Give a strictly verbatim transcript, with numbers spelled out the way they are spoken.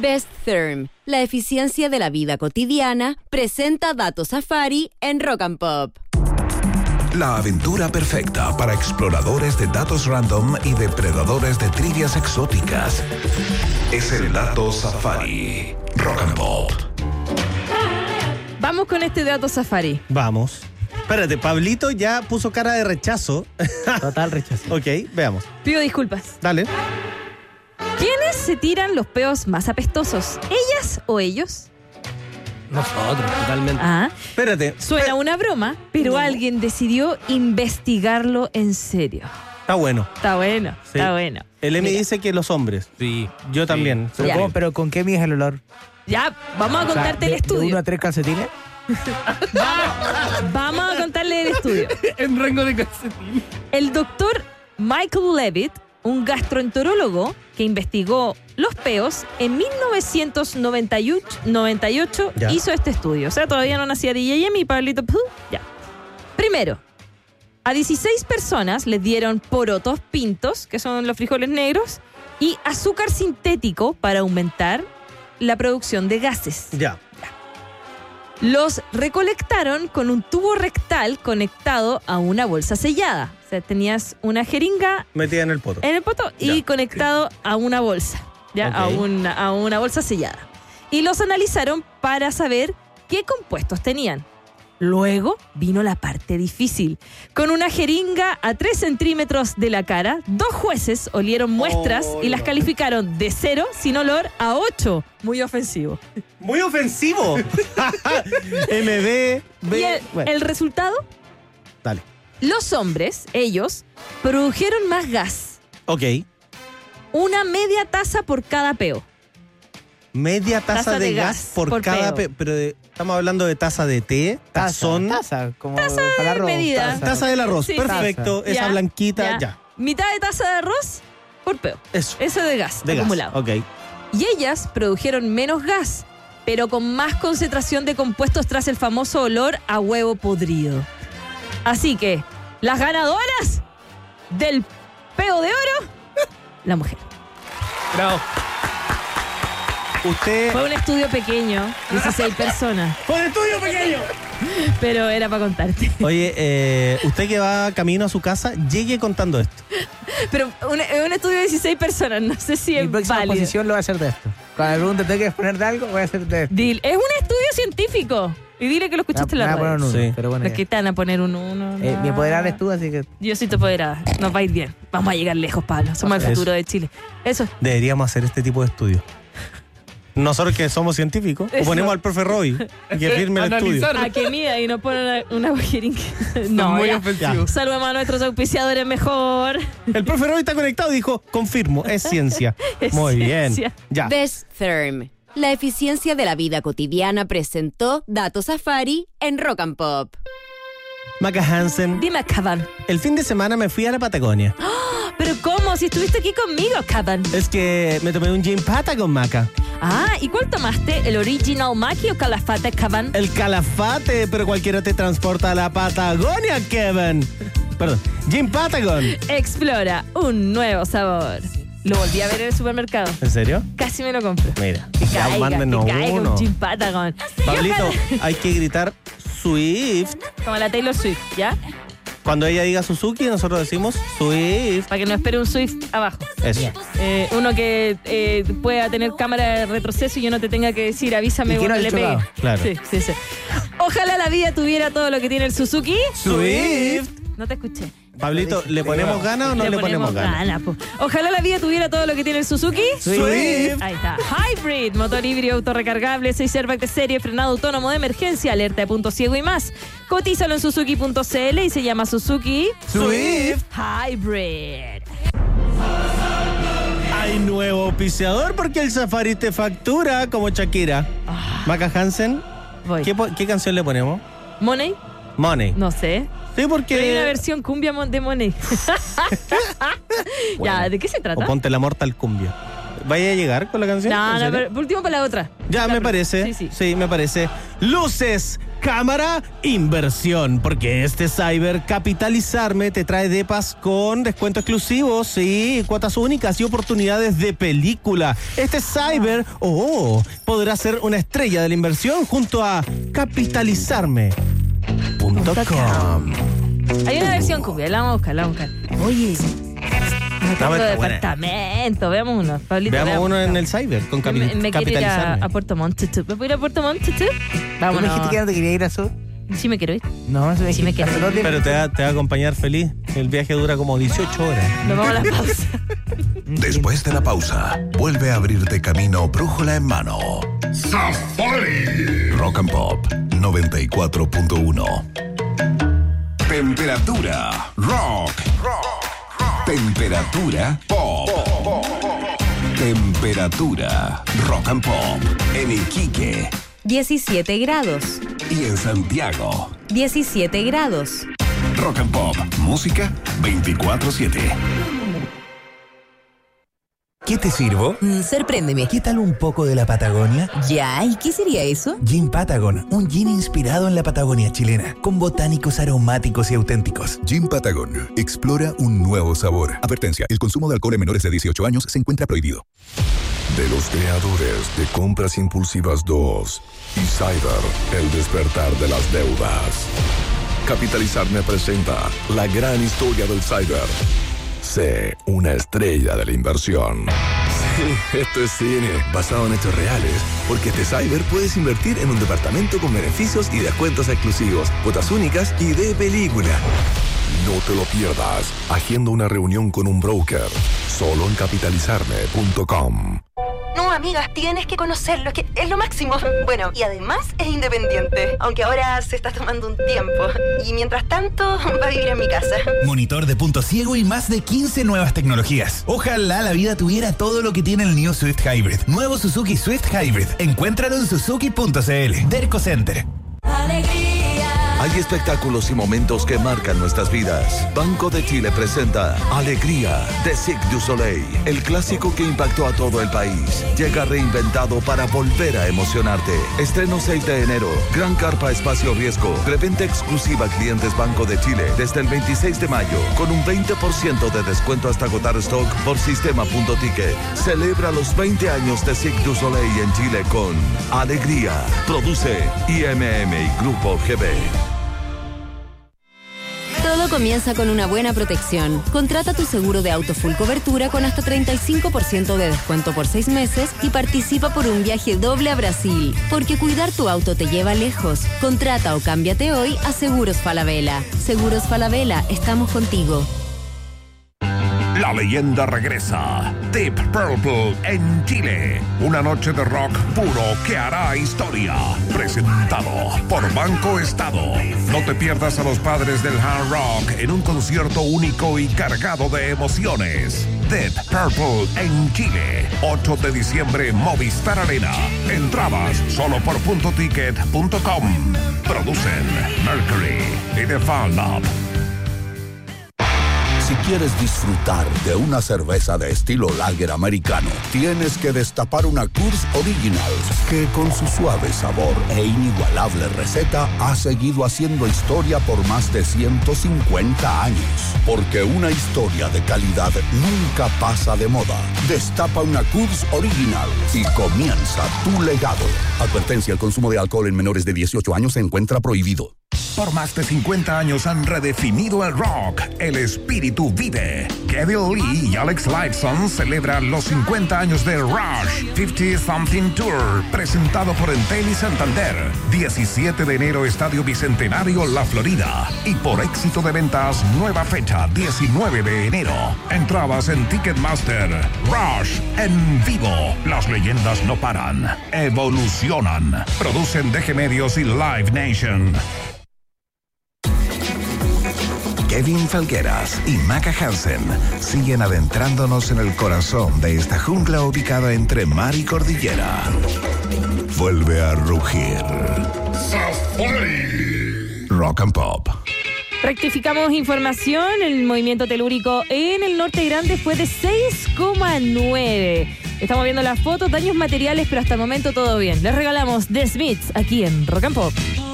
Best Therm, la eficiencia de la vida cotidiana, presenta Datos Safari en Rock and Pop. La aventura perfecta para exploradores de datos random y depredadores de trivias exóticas. Es el Datos Safari. Rock and Pop. Vamos con este Datos Safari. Vamos. Espérate, Pablito ya puso cara de rechazo. Total rechazo. Ok, veamos. Pido disculpas. Dale. ¿Quiénes se tiran los peos más apestosos? ¿Ellas o ellos? Nosotros, totalmente. Ah, Espérate. suena una broma, pero No. alguien decidió investigarlo en serio. Está bueno. Está bueno, Sí. está bueno. El M Mira, dice que los hombres. Sí. Yo también. ¿Pero, Ya. cómo- pero con qué mides el olor? Ya, vamos a O sea, contarte de- el estudio. ¿De uno a tres calcetines? Vamos a contarle el estudio. En rango de calcetines. El doctor Michael Levitt, un gastroenterólogo que investigó los peos, en mil novecientos noventa y ocho Ya. hizo este estudio. O sea, todavía no nacía D J M y Pablito Puh, ya. Primero, a dieciséis personas les dieron porotos pintos, que son los frijoles negros, y azúcar sintético para aumentar la producción de gases. Ya. Los recolectaron con un tubo rectal conectado a una bolsa sellada. O sea, tenías una jeringa Metida en el poto. en el poto y Ya. conectado a una bolsa, ya, a, Ok. una, a una bolsa sellada. Y los analizaron para saber qué compuestos tenían. Luego vino la parte difícil. Con una jeringa a tres centímetros de la cara, dos jueces olieron muestras Oh, y las no. calificaron de cero, sin olor, a ocho. Muy ofensivo. Muy ofensivo. M B. B. Y el, Bueno, el resultado, dale. los hombres, ellos, produjeron más gas. Ok. Una media taza por cada peo. Media taza, Taza de, de gas, gas por, por cada... peo. pe- Pero de- estamos hablando de taza de té, tazón. Taza, como para el arroz. medida. Taza. Taza del arroz. Sí. Perfecto. Taza. Esa Ya, blanquita, ya. ya. Mitad de taza de arroz por peo. Eso. Eso de gas De acumulado. gas. Ok. Y ellas produjeron menos gas, pero con más concentración de compuestos tras el famoso olor a huevo podrido. Así que, las ganadoras del peo de oro, la mujer. Bravo. Usted. Fue un estudio pequeño, dieciséis personas, ¡Con estudio pequeño! pero era para contarte. Oye, eh, usted que va camino a su casa, llegue contando esto. Pero un, un estudio de dieciséis personas, no sé si Mi es próxima válido. posición lo voy a hacer de esto. Cuando me pregunte, ¿te quieres poner de algo? Voy a hacer de esto. Dile, es un estudio científico. Y dile que lo escuchaste en Me la voy a poner radio. un uno, Sí. pero bueno. Los ya. que te van a poner un uno. Eh, no. mi apoderada eres tú, así que... Yo soy tu apoderada. Nos va a ir bien. Vamos a llegar lejos, Pablo. Somos el Eso. futuro de Chile. Eso. Deberíamos hacer este tipo de estudios. Nosotros que somos científicos, o Eso. ponemos al profe Roy que firme el estudio. A que mida y no ponen una, una jeringa. No, muy ya. ofensivos. Saludemos a nuestros auspiciadores mejor. El profe Roy está conectado y dijo, confirmo, es ciencia. Es Muy ciencia. bien. Ya. Best Therm, la eficiencia de la vida cotidiana, presentó Datos Safari en Rock and Pop. Maca Hansen, Dime, Caban. el fin de semana me fui a la Patagonia. ¿Pero cómo? Si estuviste aquí conmigo, Caban. Es que me tomé un gin pata con Maca. Ah, ¿y cuál tomaste? ¿El Original Maki o Calafate, Caban? El calafate, pero cualquiera te transporta a la Patagonia, Kevin. Perdón, gin Patagon. Explora un nuevo sabor. Lo volví a ver en el supermercado. ¿En serio? Casi me lo compro. Mira, Que ya caiga, mándenos que caiga uno. un Gin Patagon. Pablito, hay que gritar Swift. Como la Taylor Swift, ¿ya? Cuando ella diga Suzuki, nosotros decimos Swift. Para que no espere un Swift abajo. Eso. Eh, uno que eh, pueda tener cámara de retroceso y yo no te tenga que decir avísame Y que no cuando haya le pegue. chocado. Claro. Sí, sí, sí. Ojalá la vida tuviera todo lo que tiene el Suzuki. Swift. No te escuché. Pablito, ¿le ponemos ganas o no le, ponemos, ganas? gana, po. Ojalá la vida tuviera todo lo que tiene el Suzuki. Swift. Ahí está. Hybrid, motor híbrido autorrecargable, seis airbags de serie, frenado autónomo de emergencia, alerta de punto ciego y más. Cotízalo en suzuki punto c l y se llama Suzuki Swift. Hybrid. Hay nuevo auspiciador porque el Safari te factura como Shakira. Maca Hansen, Voy. ¿qué, po- ¿qué canción le ponemos? ¿Money? Money. No sé. Sí, porque... Pero hay una versión cumbia mon- de Money. Ya, ¿de qué se O trata? ponte la Mortal Cumbia. ¿Vaya a llegar con la canción? No, ¿En no, serio? pero por último para la otra. Ya, La me pr- parece. Sí, sí. Sí, me parece. Luces cámara, inversión. Porque este Cyber Capitalizarme te trae depas con descuento exclusivo, sí, cuotas únicas y oportunidades de película. Este Cyber, oh, podrá ser una estrella de la inversión junto a capitalizarme punto com. Hay una versión cumbia, la vamos a buscar, la vamos a buscar. Oye, no, está departamento, veamos uno. Pablito, veamos, veamos uno veamos. en el Cyber con capi- me, me quiero ir a, capitalizarme. a Puerto Montt. ¿Me puedo ir a Puerto Montt? ¿Tú me dijiste que no te quería ir a sur? Sí me quiero ir. No, se me Sí me dijiste quiero. a sur. Pero te va, te va a acompañar feliz. El viaje dura como dieciocho horas. Nos vamos a la pausa. Después de la pausa, vuelve a abrirte camino brújula en mano. Safari. Rock and Pop noventa y cuatro punto uno. Temperatura rock. Temperatura pop. Temperatura rock and pop en Iquique diecisiete grados. y en Santiago. diecisiete grados. Rock and Pop, música veinticuatro siete. ¿Qué te sirvo? Mm, sorpréndeme. ¿Qué tal un poco de la Patagonia? Ya, ¿y qué sería eso? Gin Patagon, un gin inspirado en la Patagonia chilena, con botánicos aromáticos y auténticos. Gin Patagon. Explora un nuevo sabor. Advertencia. El consumo de alcohol en menores de dieciocho años se encuentra prohibido. De los creadores de Compras Impulsivas dos y Cyber, el despertar de las deudas. Capitalizarme presenta la gran historia del Cyber. Sé una estrella de la inversión. Sí, esto es cine, basado en hechos reales. Porque este Cyber puedes invertir en un departamento con beneficios y descuentos exclusivos, cuotas únicas y de película. No te lo pierdas. Agenda una reunión con un broker. Solo en capitalizarme punto com. No, amigas, tienes que conocerlo, es que es lo máximo. Bueno, y además es independiente, aunque ahora se está tomando un tiempo. Y mientras tanto, va a vivir en mi casa. Monitor de punto ciego y más de quince nuevas tecnologías. Ojalá la vida tuviera todo lo que tiene el New Swift Hybrid. Nuevo Suzuki Swift Hybrid. Encuéntralo en suzuki punto cl. Derco Center. Hay espectáculos y momentos que marcan nuestras vidas. Banco de Chile presenta Alegría de Cirque du Soleil, el clásico que impactó a todo el país. Llega reinventado para volver a emocionarte. Estreno seis de enero. Gran carpa espacio riesgo. Preventa exclusiva a clientes Banco de Chile desde el veintiséis de mayo con un veinte por ciento de descuento hasta agotar stock por sistema punto ticket. Celebra los veinte años de Cirque du Soleil en Chile con Alegría. Produce I M M y Grupo G B. Todo comienza con una buena protección. Contrata tu seguro de auto full cobertura con hasta treinta y cinco por ciento de descuento por seis meses y participa por un viaje doble a Brasil. Porque cuidar tu auto te lleva lejos. Contrata o cámbiate hoy a Seguros Falabella. Seguros Falabella, estamos contigo. La leyenda regresa. Deep Purple en Chile. Una noche de rock puro que hará historia. Presentado por Banco Estado. No te pierdas a los padres del hard rock en un concierto único y cargado de emociones. Deep Purple en Chile. ocho de diciembre, Movistar Arena. Entradas solo por punto ticket punto com. Producen Mercury y The Fan Lab. Si quieres disfrutar de una cerveza de estilo lager americano, tienes que destapar una Coors Original, que con su suave sabor e inigualable receta ha seguido haciendo historia por más de ciento cincuenta años. Porque una historia de calidad nunca pasa de moda. Destapa una Coors Original y comienza tu legado. Advertencia: el consumo de alcohol en menores de dieciocho años se encuentra prohibido. Por más de cincuenta años han redefinido el rock. El espíritu vive. Kevin Lee y Alex Lifeson celebran los cincuenta años de Rush cincuenta Something Tour, presentado por Entel y Santander. diecisiete de enero, Estadio Bicentenario, La Florida. Y por éxito de ventas, nueva fecha, diecinueve de enero. Entradas en Ticketmaster. Rush en vivo. Las leyendas no paran. Evolucionan. Producen D G Medios y Live Nation. Kevin Felgueras y Maca Hansen siguen adentrándonos en el corazón de esta jungla ubicada entre mar y cordillera. Vuelve a rugir Safari. Rock and Pop. Rectificamos información. El movimiento telúrico en el Norte Grande fue de seis coma nueve. Estamos viendo las fotos, daños materiales, pero hasta el momento todo bien. Les regalamos The Smiths aquí en Rock and Pop.